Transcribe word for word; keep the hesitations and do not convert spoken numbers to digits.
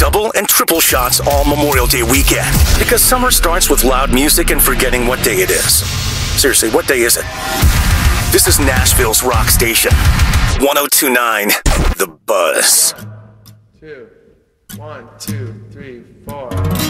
double and triple shots all Memorial Day weekend. Because summer starts with loud music and forgetting what day it is. Seriously, what day is it? This is Nashville's rock station. one oh two point nine, The Buzz. Two. One, two, three, four.